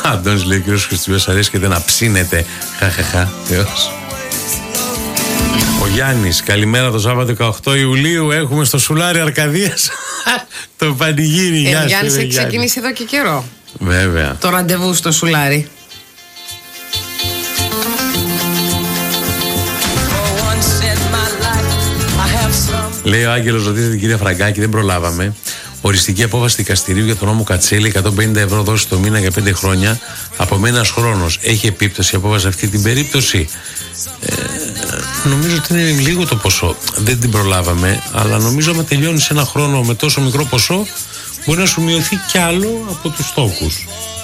Αντώνης λέει: ο κύριος Χριστιβές αρέσκεται να ψήνεται. Χαχαχα, Θεός. Ο Γιάννης, καλημέρα το Σάββατο 18 Ιουλίου. Έχουμε στο Σουλάρι Αρκαδίας το πανηγύρι. Γεια σου, Γιάννης, έχει ξεκινήσει εδώ και καιρό. Βέβαια. Το ραντεβού στο Σουλάρι. Λέει ο Άγγελος, ρωτήστε την κυρία Φραγκάκη, δεν προλάβαμε. Οριστική απόφαση δικαστηρίου για τον νόμο Κατσέλη, 150 ευρώ δόση το μήνα για 5 χρόνια. Απομένει ένας χρόνος. Έχει επίπτωση η απόφαση αυτή την περίπτωση? Νομίζω ότι είναι λίγο το ποσό. Δεν την προλάβαμε, αλλά νομίζω ότι τελειώνει σε ένα χρόνο με τόσο μικρό ποσό, μπορεί να σου μειωθεί κι άλλο από τους τόκους.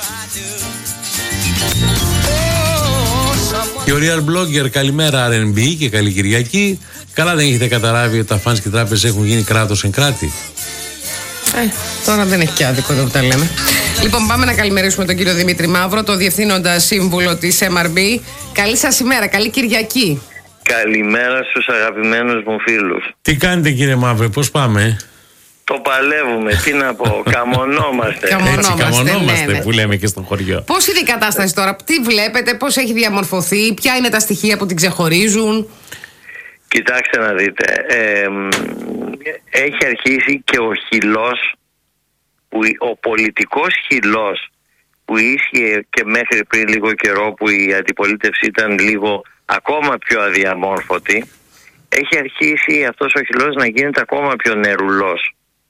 Και ο Real Blogger, καλημέρα R&B και καλή Κυριακή. Καλά, δεν έχετε καταλάβει ότι τα φανς και οι τράπεζες έχουν γίνει κράτος εν κράτη? Τώρα δεν έχει και άδικο εδώ που τα λέμε. Λοιπόν, πάμε να καλημερίσουμε τον κύριο Δημήτρη Μαύρο, το Διευθύνοντα Σύμβουλο της MRB. Καλή σας ημέρα, καλή Κυριακή. Καλημέρα στους αγαπημένους μου φίλους. Τι κάνετε κύριε Μαύρο, πώς πάμε? Το παλεύουμε, τι να πω, καμονόμαστε. Καμονόμαστε ναι. που λέμε και στο χωριό. Πώς είναι η κατάσταση τώρα, τι βλέπετε, πώς έχει διαμορφωθεί, ποια είναι τα στοιχεία που την ξεχωρίζουν? Κοιτάξτε να δείτε, έχει αρχίσει και ο χυλός, ο πολιτικός χυλός που ίσχυε και μέχρι πριν λίγο καιρό, που η αντιπολίτευση ήταν λίγο ακόμα πιο αδιαμόρφωτη, έχει αρχίσει αυτός ο χυλός να γίνεται ακόμα πιο νερουλός.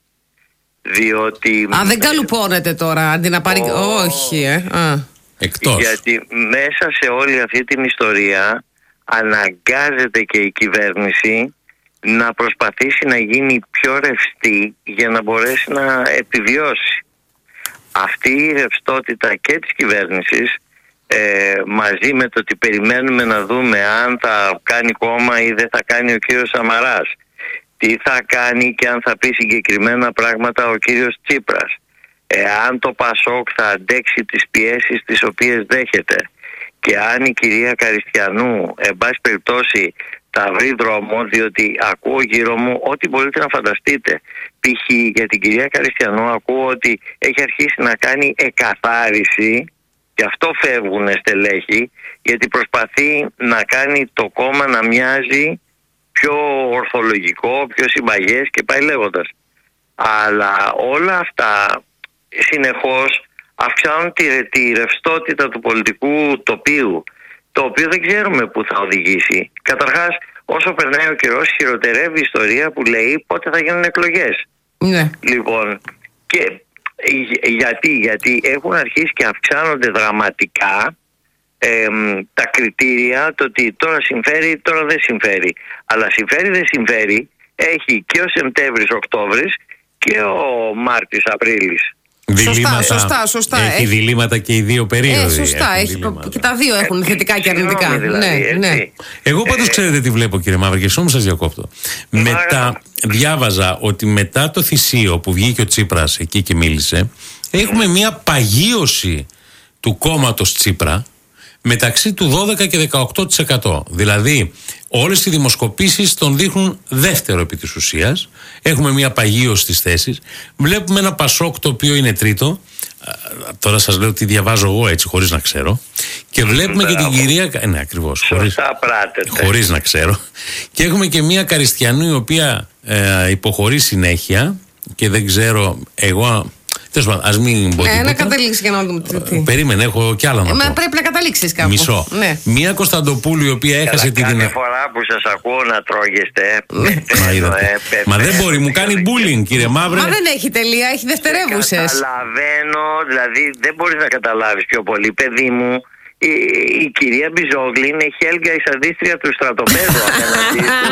Διότι... δεν καλουπώνεται τώρα, αντί να πάρει... Όχι, Εκτός. Γιατί μέσα σε όλη αυτή την ιστορία αναγκάζεται και η κυβέρνηση να προσπαθήσει να γίνει πιο ρευστή για να μπορέσει να επιβιώσει. Αυτή η ρευστότητα και της κυβέρνησης, μαζί με το ότι περιμένουμε να δούμε αν θα κάνει κόμμα ή δεν θα κάνει ο κύριος Σαμαράς, τι θα κάνει και αν θα πει συγκεκριμένα πράγματα ο κύριος Τσίπρας, αν το Πασόκ θα αντέξει τις πιέσεις τις οποίες δέχεται, και αν η κυρία Καριστιανού εν πάση περιπτώσει θα βρει δρόμο, διότι ακούω γύρω μου ό,τι μπορείτε να φανταστείτε. Π.χ. για την κυρία Καριστιανού ακούω ότι έχει αρχίσει να κάνει εκαθάριση, και αυτό φεύγουν στελέχη, γιατί προσπαθεί να κάνει το κόμμα να μοιάζει πιο ορθολογικό, πιο συμπαγές και πάει λέγοντας. Αλλά όλα αυτά συνεχώς αυξάνουν τη ρευστότητα του πολιτικού τοπίου, το οποίο δεν ξέρουμε πού θα οδηγήσει. Καταρχάς, όσο περνάει ο καιρός, χειροτερεύει η ιστορία που λέει πότε θα γίνουν εκλογές. Ναι. Λοιπόν, και γιατί έχουν αρχίσει και αυξάνονται δραματικά τα κριτήρια, το ότι τώρα συμφέρει, τώρα δεν συμφέρει. Αλλά συμφέρει, δεν συμφέρει, έχει και ο Σεπτέμβρης-Οκτώβρης και ο Μάρτης-Απρίλης. Σωστά. Έχει διλήμματα και οι δύο περίοδοι. Σωστά, και τα δύο έχουν θετικά και αρνητικά. Δηλαδή, ναι. Εγώ πάντως ξέρετε τι βλέπω κύριε Μαύρο, και όμως σας διακόπτω. Διάβαζα ότι μετά το θυσίο που βγήκε ο Τσίπρας εκεί και μίλησε, έχουμε μια παγίωση του κόμματος Τσίπρα μεταξύ του 12 και 18%. Δηλαδή όλες οι δημοσκοπήσεις τον δείχνουν δεύτερο επί της ουσίας. Έχουμε μια παγίωση στις θέσεις. Βλέπουμε ένα Πασόκ το οποίο είναι τρίτο. Τώρα σας λέω τι διαβάζω εγώ έτσι χωρίς να ξέρω. Και βλέπουμε και την κυρία... Ναι, ακριβώς. Χωρίς να ξέρω. Και έχουμε και μια Καριστιανού η οποία υποχωρεί συνέχεια και δεν ξέρω εγώ... Τέλος πάντων, ας μην πω τίποτα. Να καταλήξει και να δούμε τι. Περίμενε, έχω κι άλλα να πω. Πρέπει να καταλήξεις κάπου. Μισό. Ναι. Μία Κωνσταντοπούλου η οποία έχασε την... Κάθε φορά που σας ακούω να τρώγεστε. Μα δεν μπορεί, μου κάνει bullying κύριε Μαύρε. Μα δεν έχει τελεία, έχει δευτερεύουσες. Καταλαβαίνω, δηλαδή δεν μπορείς να καταλάβεις πιο πολύ, παιδί μου. Η κυρία Μπιζόγλη είναι χέλγα η σαντίστρια του στρατοπέδου απέναντί του.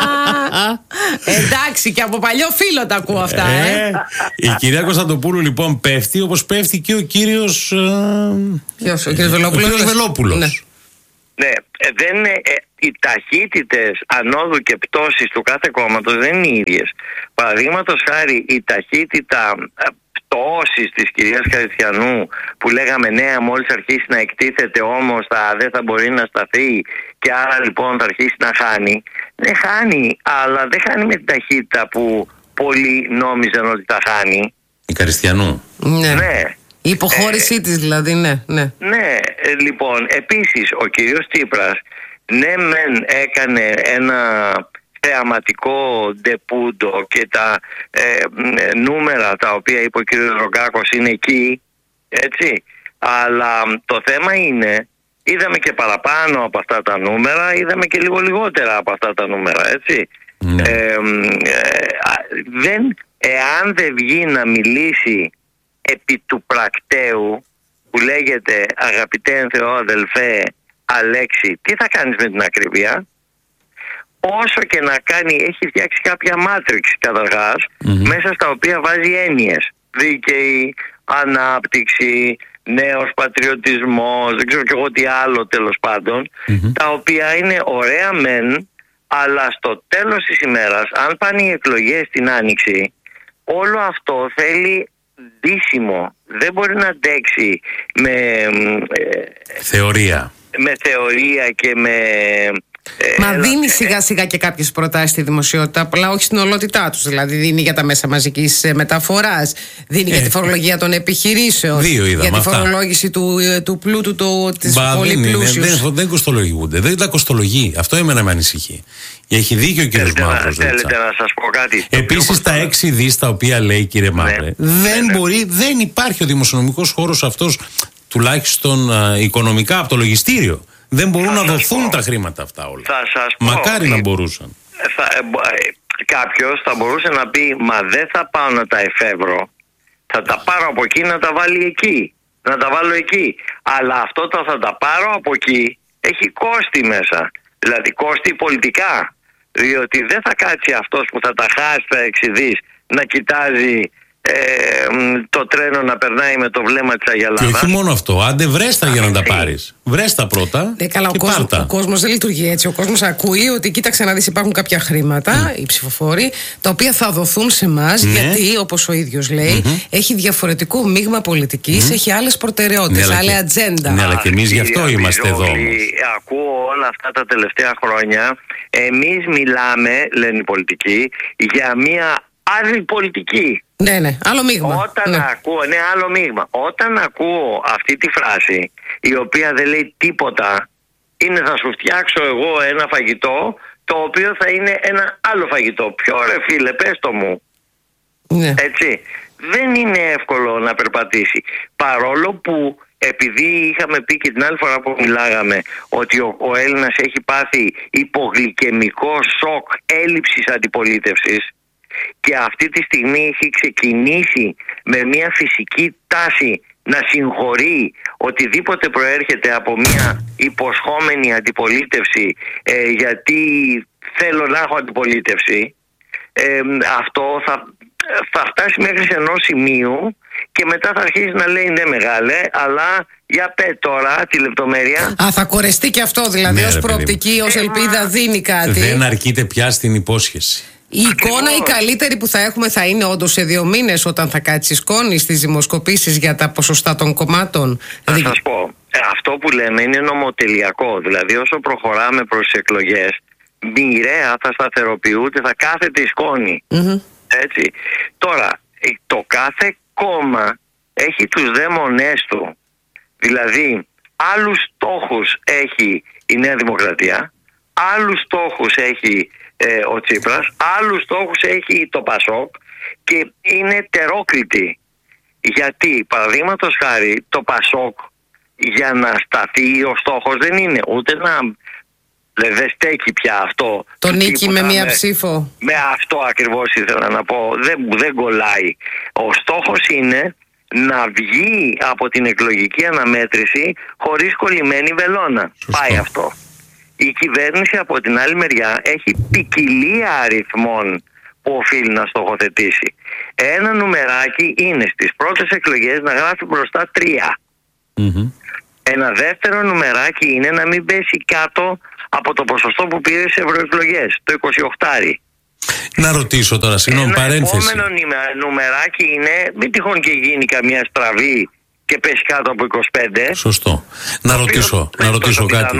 Εντάξει, και από παλιό φίλο τα ακούω αυτά. Η κυρία Κωνσταντοπούλου λοιπόν πέφτει όπως πέφτει και ο κύριος... Ποιος, ο κύριος Βελόπουλος. Ναι, οι ταχύτητες ανόδου και πτώσης του κάθε κόμματος δεν είναι οι ίδιες. Παραδείγματος χάρη, η ταχύτητα πτώσης της κυρίας Καριστιανού που λέγαμε ναι, μόλις αρχίσει να εκτίθεται όμως δεν θα μπορεί να σταθεί και άρα λοιπόν θα αρχίσει να χάνει. Δεν χάνει, αλλά δεν χάνει με την ταχύτητα που πολλοί νόμιζαν ότι θα χάνει. Η Καριστιανού. Ναι. Η υποχώρησή της δηλαδή, ναι. Ναι, λοιπόν, επίσης ο κύριος Τσίπρας, ναι μεν έκανε ένα θεαματικό ντεπούντο και τα νούμερα τα οποία είπε ο κύριος Ρογκάκος είναι εκεί, έτσι, αλλά το θέμα είναι, είδαμε και παραπάνω από αυτά τα νούμερα, είδαμε και λίγο λιγότερα από αυτά τα νούμερα, έτσι. Εάν δεν βγει να μιλήσει επί του πρακτέου που λέγεται αγαπητέ εν Θεώ αδελφέ Αλέξη, τι θα κάνεις με την ακρίβεια? Όσο και να κάνει, έχει φτιάξει κάποια μάτριξ καταρχάς, μέσα στα οποία βάζει έννοιες, δίκαιη ανάπτυξη, νέος πατριωτισμός, δεν ξέρω κι εγώ τι άλλο τέλος πάντων, τα οποία είναι ωραία μεν, αλλά στο τέλος της ημέρας, αν πάνε οι εκλογές την Άνοιξη, όλο αυτό θέλει ντύσιμο. Δεν μπορεί να αντέξει με θεωρία. Με θεωρία και με... Μα δίνει σιγά σιγά και κάποιες προτάσεις στη δημοσιότητα, απλά όχι στην ολότητά τους. Δηλαδή δίνει για τα μέσα μαζικής μεταφοράς, δίνει για τη φορολογία των επιχειρήσεων, για τη φορολόγηση του πλούτου, της πολυπλούσιους. Δεν κοστολογούνται, δεν τα κοστολογεί. Αυτό εμένα με ανησυχεί. Έχει δίκιο ο κύριος Μαύρος. Θέλετε να σας πω κάτι? Επίσης τα 6 δις τα οποία λέει, κύριε Μαύρε, δεν υπάρχει ο δημοσιονομικός χώρος αυτός, τουλάχιστον οικονομικά, από το λογιστήριο. Δεν μπορούν να δοθούν τα χρήματα αυτά όλα. Μακάρι να μπορούσαν. Κάποιος θα μπορούσε να πει, μα δεν θα πάω να τα εφεύρω, θα τα πάρω από εκεί να τα βάλει εκεί, να τα βάλω εκεί. Αλλά αυτό το θα τα πάρω από εκεί έχει κόστη μέσα. Δηλαδή κόστη πολιτικά. Διότι δεν θα κάτσει αυτός που θα τα χάσει τα 6 δις να κοιτάζει το τρένο να περνάει με το βλέμμα της Αγελάδας. Και όχι μόνο αυτό, άντε βρέστα για να τα πάρεις. Βρέστα πρώτα. Καλά, ο κόσμος δεν λειτουργεί έτσι. Ο κόσμος ακούει ότι κοίταξε να δεις, υπάρχουν κάποια χρήματα, οι ψηφοφόροι, τα οποία θα δοθούν σε εμάς, γιατί όπως ο ίδιος λέει, έχει διαφορετικό μείγμα πολιτικής, έχει άλλες προτεραιότητες, άλλη ατζέντα. Ναι, αλλά και εμείς γι' αυτό είμαστε εδώ. Ακούω όλα αυτά τα τελευταία χρόνια. Εμείς μιλάμε, λένε οι πολιτικοί, για μια άλλη πολιτική. Ναι, άλλο μείγμα. Άλλο μείγμα. Όταν ακούω αυτή τη φράση, η οποία δεν λέει τίποτα, είναι θα σου φτιάξω εγώ ένα φαγητό, το οποίο θα είναι ένα άλλο φαγητό. Ποιο ρε φίλε, πες το μου. Ναι. Έτσι. Δεν είναι εύκολο να περπατήσει. Παρόλο που, επειδή είχαμε πει και την άλλη φορά που μιλάγαμε ότι ο Έλληνας έχει πάθει υπογλυκαιμικό σοκ έλλειψης αντιπολίτευσης, και αυτή τη στιγμή έχει ξεκινήσει με μια φυσική τάση να συγχωρεί οτιδήποτε προέρχεται από μια υποσχόμενη αντιπολίτευση, γιατί θέλω να έχω αντιπολίτευση, αυτό θα φτάσει μέχρι σε ενός σημείου και μετά θα αρχίσει να λέει ναι μεγάλε, αλλά για πέ τώρα τη λεπτομέρεια. Θα κορεστεί και αυτό δηλαδή, ναι, ως προοπτική, ως ελπίδα δίνει κάτι. Δεν αρκείται πια στην υπόσχεση. Η εικόνα η καλύτερη που θα έχουμε θα είναι όντως σε 2 μήνες, όταν θα κάτσει σκόνη στις δημοσκοπήσεις για τα ποσοστά των κομμάτων. Θα σας πω, αυτό που λέμε είναι νομοτελειακό. Δηλαδή όσο προχωράμε προς τις εκλογές, μοιραία θα σταθεροποιούνται, θα κάθεται η σκόνη. Έτσι. Τώρα, το κάθε κόμμα έχει τους δαίμονές του. Δηλαδή, άλλους στόχους έχει η Νέα Δημοκρατία, άλλους στόχους έχει ο Τσίπρας, άλλους στόχους έχει το Πασόκ, και είναι τερόκριτη. Γιατί, παραδείγματος χάρη, το Πασόκ για να σταθεί ο στόχος δεν είναι ούτε να... Δεν στέκει πια αυτό. Το νίκη με μία ψήφο. Με αυτό ακριβώς ήθελα να πω. Δεν κολλάει. Ο στόχος είναι να βγει από την εκλογική αναμέτρηση χωρίς κολλημένη βελόνα. Σωστό. Πάει αυτό. Η κυβέρνηση από την άλλη μεριά έχει ποικιλία αριθμών που οφείλει να στοχοθετήσει. Ένα νουμεράκι είναι στις πρώτες εκλογές να γράφει μπροστά 3. Ένα δεύτερο νουμεράκι είναι να μην πέσει κάτω από το ποσοστό που πήρε σε ευρωεκλογές, το 28. Να ρωτήσω τώρα, συγγνώμη, παρένθεση. Επόμενο νουμεράκι είναι, μην τυχόν και γίνει καμιά στραβή και πέσει κάτω από 25. Σωστό. Να ρωτήσω κάτι.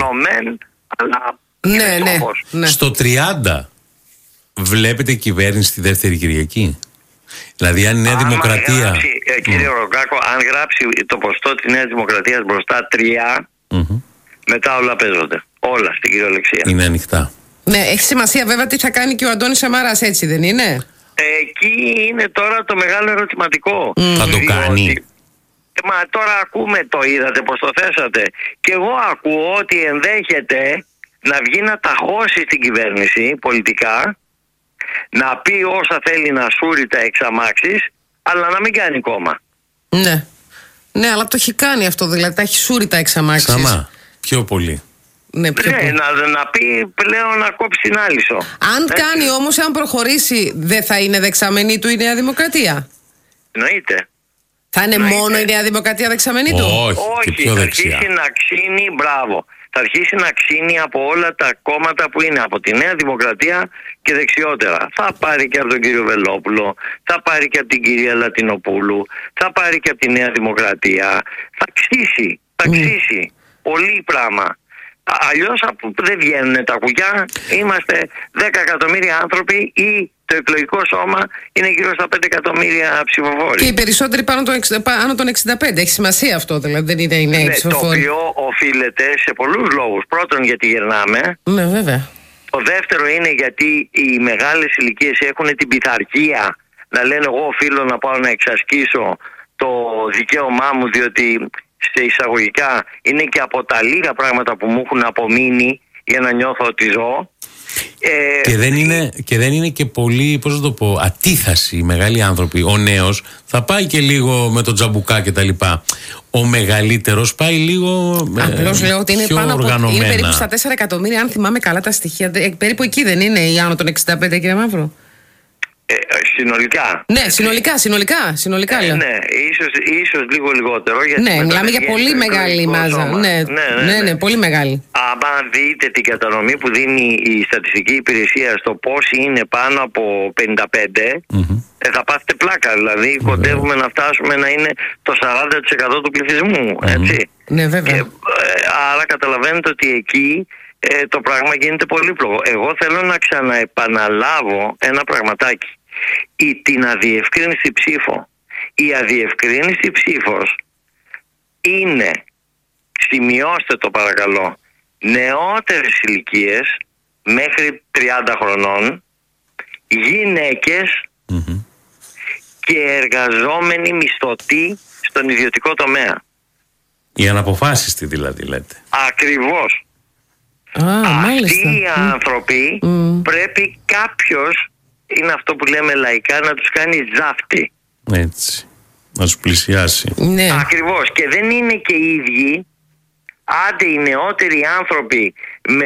Ναι. Στο 30 βλέπετε κυβέρνηση τη δεύτερη Κυριακή? Δηλαδή, αν η Νέα Δημοκρατία. Κύριε Ρογκάκο, αν γράψει το ποστό της Νέας Δημοκρατίας μπροστά 3, μετά όλα παίζονται. Όλα στην κυριολεξία. Είναι ανοιχτά. Ναι, έχει σημασία βέβαια τι θα κάνει και ο Αντώνης Σαμαράς, έτσι δεν είναι? Εκεί είναι τώρα το μεγάλο ερωτηματικό. Θα το κάνει. Μα τώρα ακούμε, το είδατε πως το θέσατε. Και εγώ ακούω ότι ενδέχεται να βγει να ταχώσει στην κυβέρνηση πολιτικά, να πει όσα θέλει να σούρει τα εξαμάξεις, αλλά να μην κάνει κόμμα. Ναι. Ναι, αλλά το έχει κάνει αυτό, δηλαδή τα έχει σούρει τα εξαμάξεις. Σαμά, πιο πολύ. Ναι, να πει πλέον να κόψει την Άλυσο. Αν κάνει όμως, αν προχωρήσει, δεν θα είναι δεξαμενή του η Νέα Δημοκρατία? Εννοείται. Θα είναι μόνο η Νέα Δημοκρατία δεξαμενή του? Όχι, θα αρχίσει να ξύνει, μπράβο. Θα αρχίσει να ξύνει από όλα τα κόμματα που είναι από τη Νέα Δημοκρατία και δεξιότερα. Θα πάρει και από τον κύριο Βελόπουλο, θα πάρει και από την κυρία Λατινοπούλου, θα πάρει και από τη Νέα Δημοκρατία. Θα ξύσει. Πολύ πράγμα. Αλλιώς δεν βγαίνουν τα κουκιά. Είμαστε 10 εκατομμύρια άνθρωποι ή το εκλογικό σώμα είναι γύρω στα 5 εκατομμύρια ψηφοφόροι. Και οι περισσότεροι πάνω των 65. Έχει σημασία αυτό, δηλαδή δεν είναι οι νέοι ψηφοφόροι. Το οποίο οφείλεται σε πολλούς λόγους. Πρώτον, γιατί γερνάμε. Ναι, βέβαια. Το δεύτερο είναι γιατί οι μεγάλες ηλικίες έχουν την πειθαρχία να λένε εγώ οφείλω να πάω να εξασκήσω το δικαίωμά μου, διότι σε εισαγωγικά είναι και από τα λίγα πράγματα που μου έχουν απομείνει για να νιώθω ότι ζω. Και δεν είναι και πολύ, πώς να το πω, ατίθαση οι μεγάλοι άνθρωποι. Ο νέος θα πάει και λίγο με το τζαμπουκά και τα λοιπά. Ο μεγαλύτερος πάει λίγο απλώς λέω ότι είναι πιο πάνω οργανωμένα. Είναι περίπου στα 4 εκατομμύρια, αν θυμάμαι καλά τα στοιχεία. Περίπου εκεί δεν είναι οι άνω των 65, κύριε Μαύρο? Συνολικά. Ναι, συνολικά λέω. Ναι, ίσως λίγο λιγότερο. Ναι, μιλάμε για πολύ μεγάλη μάζα. Ναι, πολύ μεγάλη. Αν δείτε την κατανομή που δίνει η στατιστική υπηρεσία στο πόσοι είναι πάνω από 55, θα πάθετε πλάκα. Δηλαδή, κοντεύουμε να φτάσουμε να είναι το 40% του πληθυσμού. Έτσι. Ναι, βέβαια. Και, άρα καταλαβαίνετε ότι εκεί το πράγμα γίνεται πολύπλοκο. Εγώ θέλω να ξαναεπαναλάβω ένα πραγματάκι. Την αδιευκρίνηστη ψήφο. Η αδιευκρίνηστη ψήφος είναι, σημειώστε το παρακαλώ, νεότερες ηλικίες μέχρι 30 χρονών, γυναίκες και εργαζόμενοι μισθωτοί στον ιδιωτικό τομέα. Οι αναποφάσιστοι δηλαδή, λέτε. Ακριβώς. Αυτοί οι άνθρωποι πρέπει κάποιος, είναι αυτό που λέμε λαϊκά, να τους κάνει ζάφτη. Έτσι. Να τους πλησιάσει. Ναι. Ακριβώς. Και δεν είναι και οι ίδιοι. Άντε οι νεότεροι άνθρωποι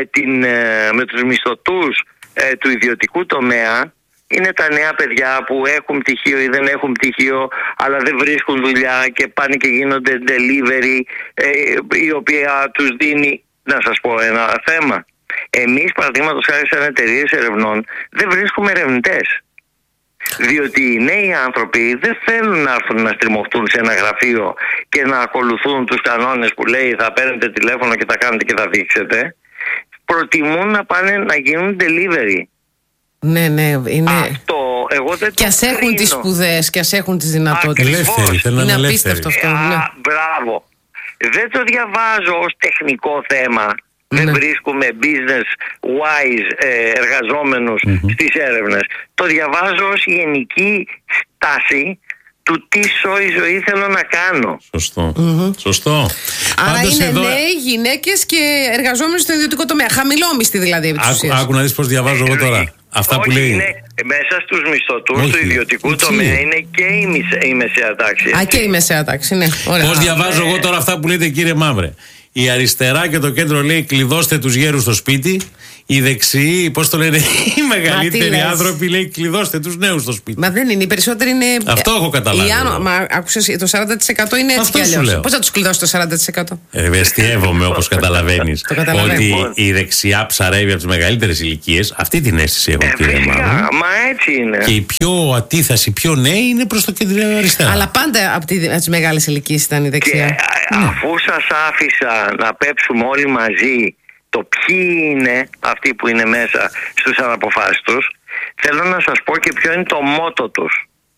με τους μισθωτούς του ιδιωτικού τομέα είναι τα νέα παιδιά που έχουν πτυχίο ή δεν έχουν πτυχίο, αλλά δεν βρίσκουν δουλειά και πάνε και γίνονται delivery, η οποία τους δίνει. Να σας πω ένα θέμα. Εμείς, παραδείγματος χάρη σαν εταιρείες ερευνών, δεν βρίσκουμε ερευνητές. Διότι οι νέοι άνθρωποι δεν θέλουν να έρθουν να στριμωχτούν σε ένα γραφείο και να ακολουθούν τους κανόνες που λέει θα παίρνετε τηλέφωνο και θα κάνετε και θα δείξετε. Προτιμούν να πάνε να γίνουν delivery. Ναι, είναι. Αυτό εγώ δεν και ας έχουν τις σπουδές και ας έχουν τις δυνατότητες. Ελεύθεροι, είναι απίστευτο αυτό. Μπράβο. Δεν το διαβάζω ως τεχνικό θέμα. Δεν βρίσκουμε business-wise εργαζόμενους στις έρευνες. Το διαβάζω ως γενική στάση του τι ζωή θέλω να κάνω. Σωστό. Άρα πάντως είναι εδώ νέοι, γυναίκες και εργαζόμενοι στο ιδιωτικό τομέα. Χαμηλόμισθοι δηλαδή. Άκου να δεις πώς διαβάζω εγώ τώρα. Αυτά που λέει. Είναι μέσα στους μισθωτούς του ιδιωτικού τομέα είναι και η μεσαία τάξη. Και η μεσαία τάξη, ναι. Πώς διαβάζω εγώ τώρα αυτά που λέτε, κύριε Μαύρε? Η αριστερά και το κέντρο λέει κλειδώστε τους γέρους στο σπίτι. Οι δεξιοί, πώς το λένε, οι μεγαλύτεροι άνθρωποι λέει κλειδώστε τους νέους στο σπίτι. Μα δεν είναι, οι περισσότεροι είναι. Αυτό έχω καταλάβει. Μα άκουσες, το 40% είναι έτσι κι αλλιώς. Πώς θα τους κλειδώσει το 40%? Ευαισθιεύομαι όπως καταλαβαίνεις. Ότι η δεξιά ψαρεύει από τις μεγαλύτερες ηλικίες. Αυτή την αίσθηση έχω, κύριε Μαύρο. Μα έτσι είναι. Και η πιο ατίθαση, πιο νέοι είναι προς το κέντρο αριστερά. Αλλά πάντα από τις μεγάλες ηλικίες ήταν η δεξιά. Και αφού σας άφησα να πέψουμε όλοι μαζί το ποιοι είναι αυτοί που είναι μέσα στους αναποφάσιστους, θέλω να σας πω και ποιο είναι το μότο τους.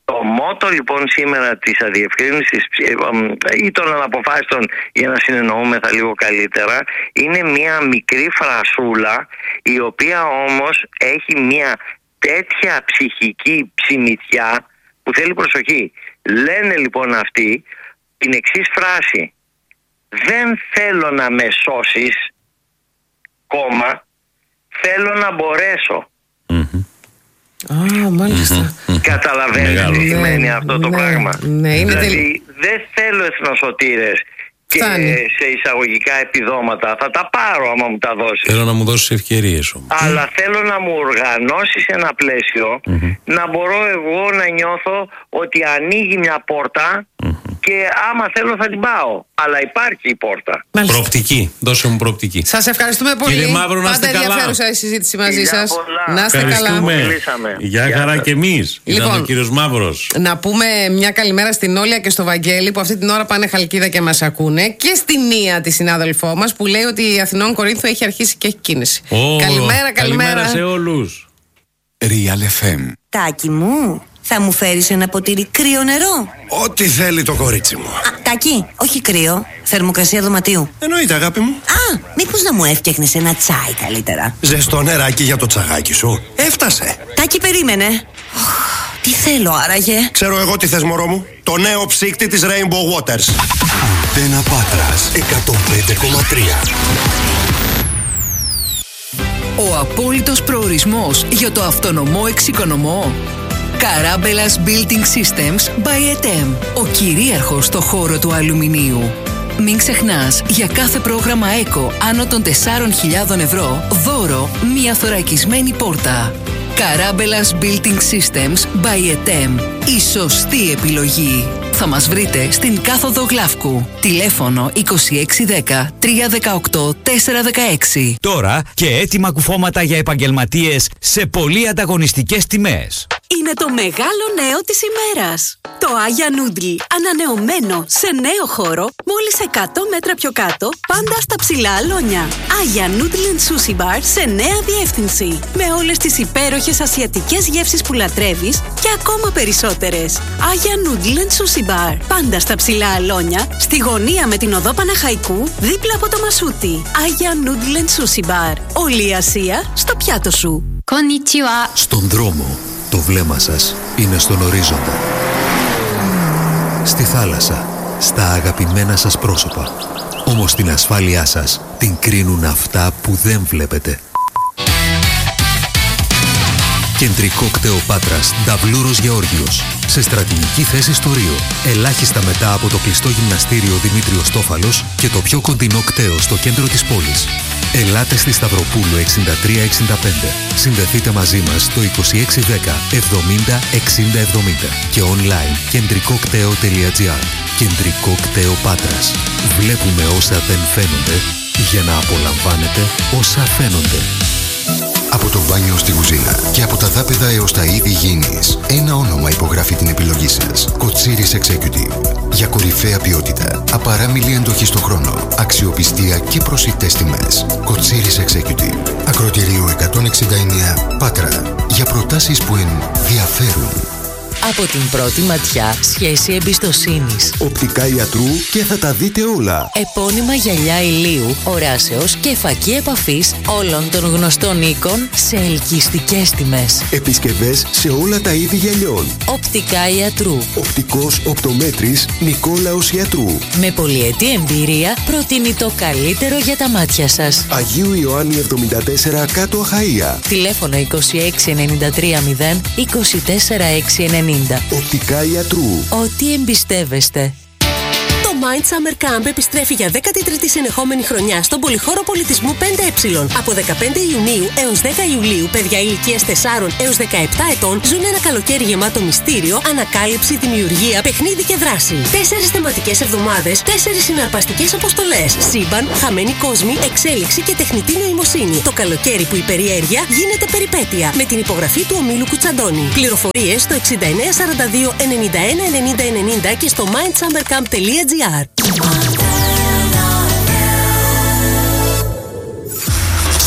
Το μότο λοιπόν σήμερα της αδιευκρίνησης ή των αναποφάσιστων, για να συνεννοούμεθα λίγο καλύτερα, είναι μια μικρή φρασούλα, η οποία όμως έχει μια τέτοια ψυχική ψημιτιά που θέλει προσοχή. Λένε λοιπόν αυτοί την εξής φράση: δεν θέλω να με σώσεις, κόμμα, θέλω να μπορέσω. Μάλιστα. Καταλαβαίνετε τι σημαίνει αυτό το πράγμα? Δηλαδή δεν θέλω εθνοσωτήρες και σε εισαγωγικά επιδόματα. Θα τα πάρω άμα μου τα δώσεις. Θέλω να μου δώσεις ευκαιρίες όμως. Αλλά θέλω να μου οργανώσεις ένα πλαίσιο να μπορώ εγώ να νιώθω ότι ανοίγει μια πόρτα και άμα θέλω θα την πάω. Αλλά υπάρχει η πόρτα. Προοπτική. Δώσε μου προοπτική. Σας ευχαριστούμε πολύ. Κύριε Μαύρο, να είστε καλά. Πάντα ενδιαφέρουσα η συζήτηση μαζί σας. Να είστε καλά. Γεια χαρά και εμείς. Λοιπόν, ήταν ο κύριος Μαύρος. Να πούμε μια καλημέρα στην Όλια και στο Βαγγέλη, που αυτή την ώρα πάνε Χαλκίδα και μας ακούνε. Και στην Νία, τη συνάδελφό μας, που λέει ότι η Αθηνών Κορίνθου έχει αρχίσει και έχει κίνηση. Καλημέρα σε όλους. Real FM. Τάκη μου, θα μου φέρεις ένα ποτήρι κρύο νερό? Ό,τι θέλει το κορίτσι μου. Τάκη, όχι κρύο, θερμοκρασία δωματίου. Εννοείται, αγάπη μου. Μήπως να μου έφτιαχνες ένα τσάι καλύτερα? Ζεστό νεράκι για το τσαγάκι σου. Έφτασε. Τάκη, περίμενε. Τι θέλω άραγε? Ξέρω εγώ τι θες, μωρό μου. Το νέο ψύκτη της Rainbow Waters. Αντένα Πάτρας 105,3. Ο απόλυτος προορισμός για το αυτονομό εξοικονομό. Carabellas Building Systems by ETEM. Ο κυρίαρχος στο χώρο του αλουμινίου. Μην ξεχνάς, για κάθε πρόγραμμα ΕΚΟ άνω των 4.000 ευρώ, δώρο μία θωρακισμένη πόρτα. Carabellas Building Systems by ETEM. Η σωστή επιλογή. Θα μας βρείτε στην κάθοδο Γλαύκου. Τηλέφωνο 2610 318 416. Τώρα και έτοιμα κουφώματα για επαγγελματίες σε πολύ ανταγωνιστικές τιμές. Είναι το μεγάλο νέο της ημέρας. Το Άγια Νούντλ, ανανεωμένο σε νέο χώρο, μόλις 100 μέτρα πιο κάτω, πάντα στα ψηλά αλόνια. Άγια Νούντλ & Sushi Bar σε νέα διεύθυνση. Με όλες τις υπέροχες ασιατικές γεύσεις που λατρεύεις και ακόμα περισσότερες. Άγια Νούντλ & Sushi Bar, πάντα στα ψηλά αλόνια, στη γωνία με την οδό Παναχαϊκού, δίπλα από το Μασούτι. Άγια Νούντλ & Sushi Bar. Όλη η Ασία στο πιάτο σου. Konnichiwa. Στον δρόμο, το βλέμμα σας είναι στον ορίζοντα. Στη θάλασσα, στα αγαπημένα σας πρόσωπα. Όμως την ασφάλειά σας την κρίνουν αυτά που δεν βλέπετε. Κεντρικό κτέο Πάτρας, Νταβλούρος Γεώργιος. Σε στρατηγική θέση στο Ρίο. Ελάχιστα μετά από το κλειστό γυμναστήριο Δημήτριος Τόφαλος και το πιο κοντινό κτέο στο κέντρο της πόλης. Ελάτε στη Σταυροπούλου 6365. Συνδεθείτε μαζί μας στο 2610 70 60 70 και online κεντρικοκτέο.gr. Κεντρικό κτέο Πάτρας. Βλέπουμε όσα δεν φαίνονται για να απολαμβάνετε όσα φαίνονται. Από το μπάνιο στη κουζίνα και από τα δάπεδα έως τα είδη γήινης, ένα όνομα υπογράφει την επιλογή σας. Κοτσίρις Executive. Για κορυφαία ποιότητα, απαράμιλη εντοχή στο χρόνο, αξιοπιστία και προσιτές τιμές. Κοτσίρις Executive. Ακροτηρίου 169 Πάτρα. Για προτάσεις που ενδιαφέρουν. Από την πρώτη ματιά, σχέση εμπιστοσύνης. Οπτικά ιατρού και θα τα δείτε όλα. Επώνυμα γυαλιά ηλίου, οράσεως και φακή επαφής όλων των γνωστών οίκων σε ελκυστικές τιμές. Επισκευές σε όλα τα είδη γυαλιών. Οπτικά ιατρού. Οπτικός οπτομέτρης Νικόλαος Ιατρού. Με πολυετή εμπειρία προτείνει το καλύτερο για τα μάτια σας. Αγίου Ιωάννη 74 κάτω Αχαΐα. Τηλέφωνο 2693 0 24 690. Οπτικά ιατρού. Ό,τι εμπιστεύεστε. Το Mind Summer Camp επιστρέφει για 13η συνεχόμενη χρονιά στον Πολυχώρο Πολιτισμού 5Ε. Από 15 Ιουνίου έως 10 Ιουλίου, παιδιά ηλικίας 4 έως 17 ετών ζουν ένα καλοκαίρι γεμάτο μυστήριο, ανακάλυψη, δημιουργία, παιχνίδι και δράση. 4 θεματικές εβδομάδες, 4 συναρπαστικές αποστολές. Σύμπαν, χαμένοι κόσμοι, εξέλιξη και τεχνητή νοημοσύνη. Το καλοκαίρι που η περιέργεια γίνεται περιπέτεια. Με την υπογραφή του ομίλου Κουτσαντώνη. Πληροφορίες στο 6942 91 90 90 και στο mindsummercamp.gr. Στο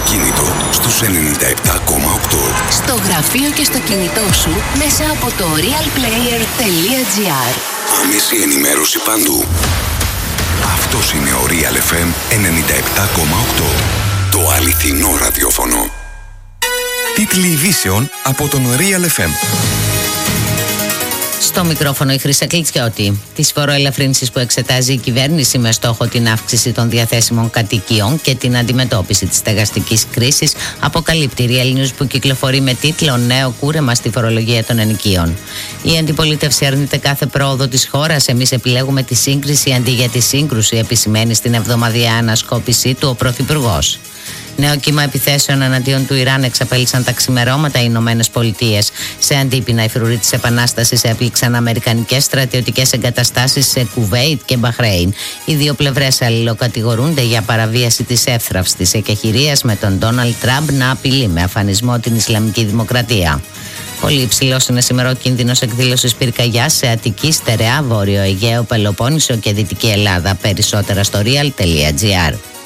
αυτοκίνητο στους 97,8. Στο γραφείο και στο κινητό σου μέσα από το realplayer.gr. Άμεση ενημέρωση παντού. Αυτός είναι ο Real FM 97,8. Το αληθινό ραδιόφωνο. Τίτλοι ειδήσεων από τον Real FM. Στο μικρόφωνο η Χρύσα Κλιτσιώτη. Τις φοροελαφρύνσεις που εξετάζει η κυβέρνηση με στόχο την αύξηση των διαθέσιμων κατοικιών και την αντιμετώπιση της στεγαστικής κρίσης, αποκαλύπτει η Real News, που κυκλοφορεί με τίτλο «Νέο κούρεμα στη φορολογία των ενοικίων». Η αντιπολίτευση αρνείται κάθε πρόοδο της χώρας. Εμείς επιλέγουμε τη σύγκριση αντί για τη σύγκρουση, επισημαίνει στην εβδομαδιαία ανασκόπησή του ο Πρωθυπουργός. Νέο κύμα επιθέσεων εναντίον του Ιράν εξαπέλυσαν τα ξημερώματα οι Ηνωμένες Πολιτείες. Σε αντίπεινα, οι φρουροί της Επανάστασης έπληξαν αμερικανικές στρατιωτικές εγκαταστάσεις σε Κουβέιτ και Μπαχρέιν. Οι δύο πλευρές αλληλοκατηγορούνται για παραβίαση της εύθραυστης εκεχηρίας, με τον Ντόναλντ Τραμπ να απειλεί με αφανισμό την Ισλαμική Δημοκρατία. Πολύ υψηλός είναι σήμερα ο κίνδυνος εκδήλωσης πυρκαγιάς σε Αττική, Στερεά, Βόρειο Αιγαίο, Πελοπόννησο και Δυτική Ελλάδα. Περισσότερα στο real.gr.